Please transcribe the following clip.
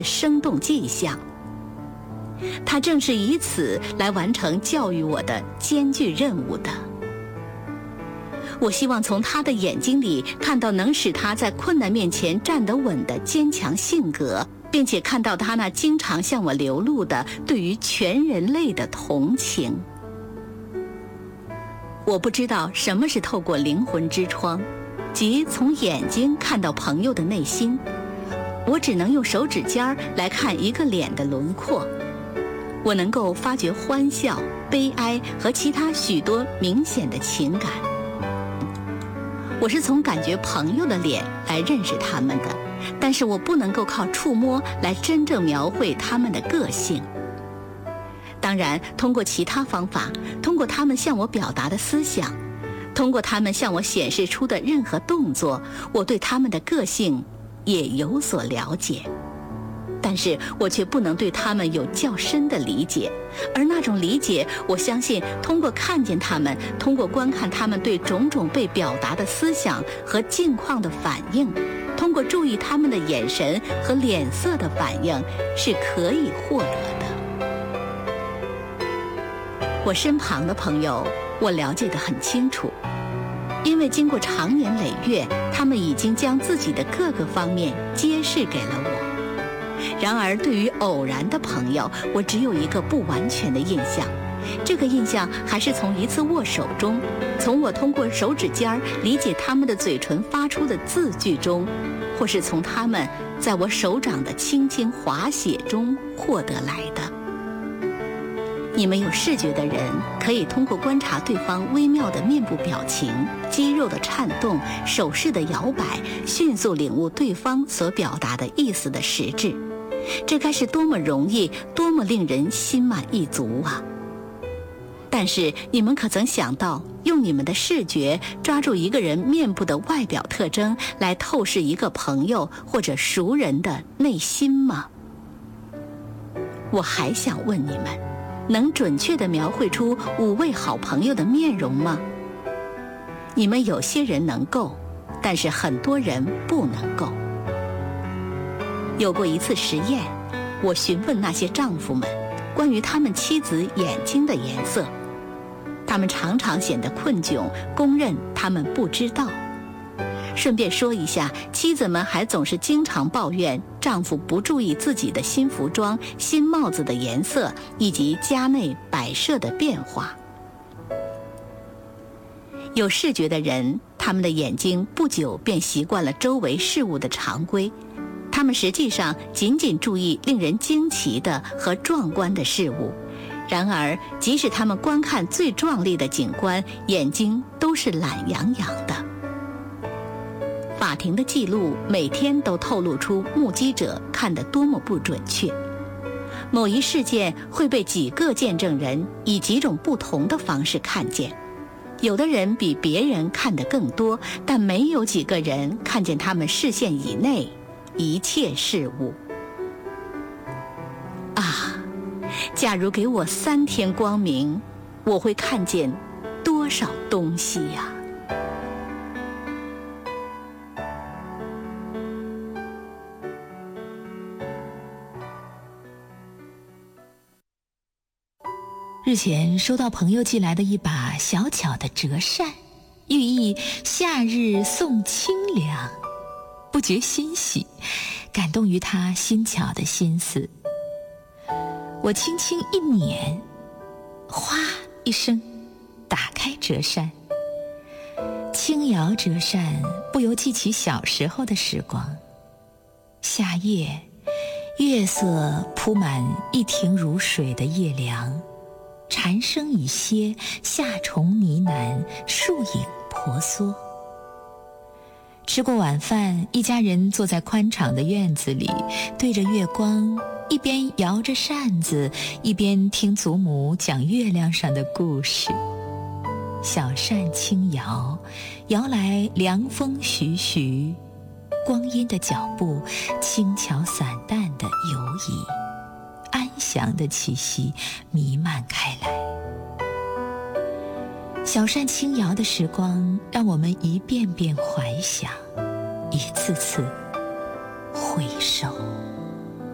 生动迹象。他正是以此来完成教育我的艰巨任务的。我希望从他的眼睛里看到能使他在困难面前站得稳的坚强性格，并且看到他那经常向我流露的对于全人类的同情。我不知道什么是透过灵魂之窗，即从眼睛看到朋友的内心。我只能用手指尖来看一个脸的轮廓。我能够发觉欢笑、悲哀和其他许多明显的情感。我是从感觉朋友的脸来认识他们的，但是我不能够靠触摸来真正描绘他们的个性。当然，通过其他方法，通过他们向我表达的思想，通过他们向我显示出的任何动作，我对他们的个性也有所了解。但是我却不能对他们有较深的理解，而那种理解，我相信通过看见他们，通过观看他们对种种被表达的思想和境况的反应，通过注意他们的眼神和脸色的反应，是可以获得的。我身旁的朋友，我了解得很清楚，因为经过长年累月，他们已经将自己的各个方面揭示给了我。然而对于偶然的朋友，我只有一个不完全的印象，这个印象还是从一次握手中，从我通过手指尖理解他们的嘴唇发出的字句中，或是从他们在我手掌的轻轻划写中获得来的。你们有视觉的人可以通过观察对方微妙的面部表情、肌肉的颤动、手势的摇摆，迅速领悟对方所表达的意思的实质。这该是多么容易，多么令人心满意足啊！但是你们可曾想到，用你们的视觉抓住一个人面部的外表特征，来透视一个朋友或者熟人的内心吗？我还想问你们，能准确地描绘出5位好朋友的面容吗？你们有些人能够，但是很多人不能够。有过一次实验，我询问那些丈夫们关于他们妻子眼睛的颜色，他们常常显得困窘，公认他们不知道。顺便说一下，妻子们还总是经常抱怨丈夫不注意自己的新服装、新帽子的颜色以及家内摆设的变化。有视觉的人，他们的眼睛不久便习惯了周围事物的常规，他们实际上仅仅注意令人惊奇的和壮观的事物。然而，即使他们观看最壮丽的景观，眼睛都是懒洋洋的。法庭的记录每天都透露出目击者看得多么不准确。某一事件会被几个见证人以几种不同的方式看见，有的人比别人看得更多，但没有几个人看见他们视线以内一切事物。啊，假如给我3天光明，我会看见多少东西呀！ 日前收到朋友寄来的一把小巧的折扇，寓意夏日送清凉，不觉欣喜，感动于他新巧的心思。我轻轻一捻，哗一声，打开折扇，轻摇折扇，不由记起小时候的时光。夏夜，月色铺满一庭如水的夜凉，蝉声已歇，夏虫呢喃，树影婆娑。吃过晚饭，一家人坐在宽敞的院子里，对着月光，一边摇着扇子，一边听祖母讲月亮上的故事。小扇轻摇，摇来凉风徐徐，光阴的脚步轻巧散淡地游移，安详的气息弥漫开来。小扇轻摇的时光，让我们一遍遍怀想，一次次回首。